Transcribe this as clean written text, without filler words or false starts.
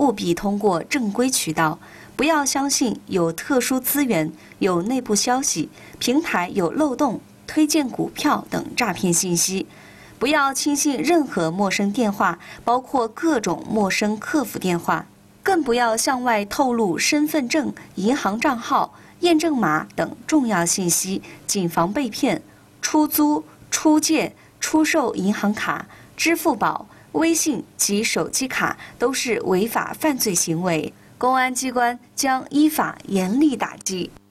务必通过正规渠道，不要相信有特殊资源、有内部消息、平台有漏洞、推荐股票等诈骗信息。不要轻信任何陌生电话，包括各种陌生客服电话，更不要向外透露身份证、银行账号、验证码等重要信息，谨防被骗。出租、出借、出售银行卡、支付宝、微信及手机卡都是违法犯罪行为，公安机关将依法严厉打击。